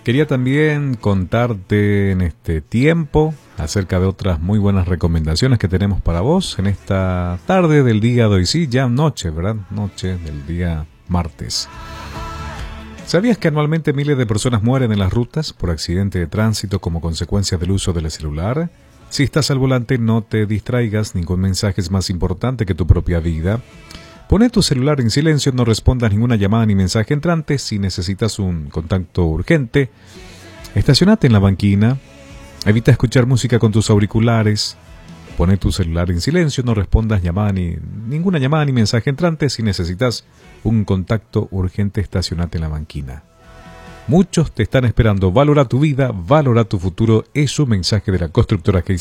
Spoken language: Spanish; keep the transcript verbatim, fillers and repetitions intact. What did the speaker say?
Quería también contarte en este tiempo acerca de otras muy buenas recomendaciones que tenemos para vos en esta tarde del día de hoy. Sí, ya noche, ¿verdad? Noche del día martes. ¿Sabías que anualmente miles de personas mueren en las rutas por accidente de tránsito como consecuencia del uso del celular? Si estás al volante, no te distraigas, ningún mensaje es más importante que tu propia vida. Pone tu celular en silencio, no respondas ninguna llamada ni mensaje entrante. Si necesitas un contacto urgente, estacionate en la banquina. Evita escuchar música con tus auriculares. Pone tu celular en silencio, no respondas llamada ni ninguna llamada ni mensaje entrante. Si necesitas un contacto urgente, estacionate en la banquina. Muchos te están esperando. Valora tu vida, valora tu futuro. Es un mensaje de la constructora K